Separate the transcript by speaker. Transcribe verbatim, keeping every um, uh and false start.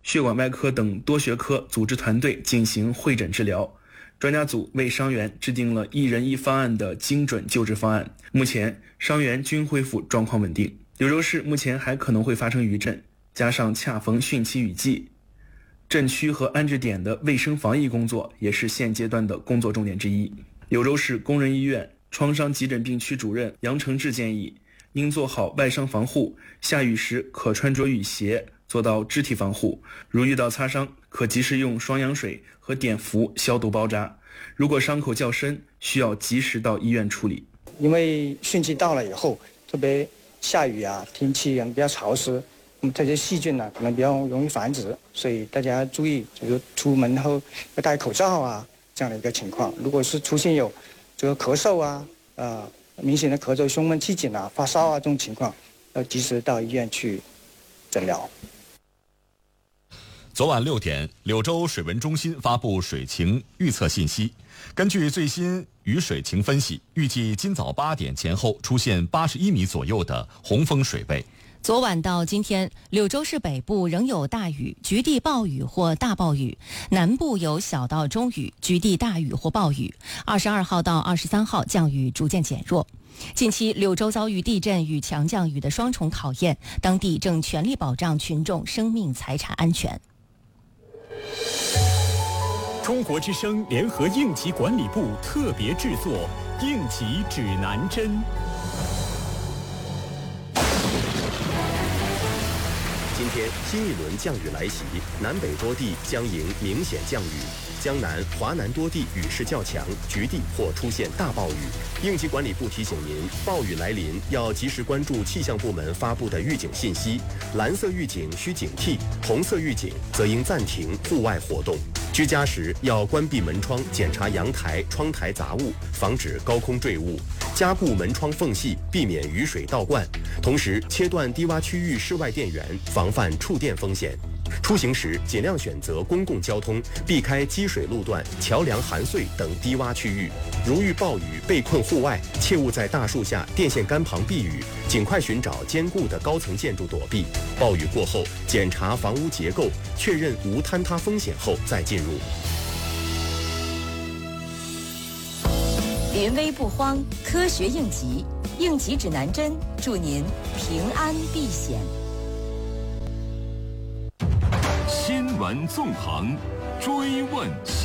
Speaker 1: 血管外科等多学科组织团队进行会诊治疗。专家组为伤员制定了一人一方案的精准救治方案，目前伤员均恢复状况稳定。柳州市目前还可能会发生余震，加上恰逢汛期雨季，震区和安置点的卫生防疫工作也是现阶段的工作重点之一。柳州市工人医院创伤急诊病区主任杨承志建议，应做好外伤防护，下雨时可穿着雨鞋，做到肢体防护。如遇到擦伤，可及时用双氧水和碘伏消毒包扎。如果伤口较深，需要及时到医院处理。
Speaker 2: 因为汛期到了以后，特别下雨啊，天气比较潮湿，那么这些细菌呢可能比较容易繁殖，所以大家注意，就是出门后要戴口罩啊，这样的一个情况。如果是出现有这个咳嗽啊、呃明显的咳嗽、胸闷气紧啊、发烧啊这种情况，要及时到医院去诊疗。
Speaker 3: 昨晚六点，柳州水文中心发布水情预测信息。根据最新雨水情分析，预计今早八点前后出现八十一米左右的洪峰水位。
Speaker 4: 昨晚到今天，柳州市北部仍有大雨，局地暴雨或大暴雨；南部有小到中雨，局地大雨或暴雨。二十二号到二十三号降雨逐渐减弱。近期柳州遭遇地震与强降雨的双重考验，当地正全力保障群众生命财产安全。
Speaker 5: 中国之声联合应急管理部特别制作《应急指南针》。
Speaker 6: 今天新一轮降雨来袭，南北多地将迎明显降雨，江南、华南多地雨势较强，局地或出现大暴雨。应急管理部提醒您，暴雨来临要及时关注气象部门发布的预警信息，蓝色预警需警惕，红色预警则应暂停户外活动。居家时要关闭门窗，检查阳台、窗台杂物，防止高空坠物，加固门窗缝隙，避免雨水倒灌。同时，切断低洼区域室外电源，防范触电风险。出行时尽量选择公共交通，避开积水路段、桥梁含碎等低洼区域。如遇暴雨被困户外，切勿在大树下、电线杆旁避雨，尽快寻找坚固的高层建筑躲避。暴雨过后，检查房屋结构，确认无坍塌风险后再进入。
Speaker 7: 临危不慌，科学应急，应急指南针，祝您平安避险。
Speaker 5: 新闻纵横，追问。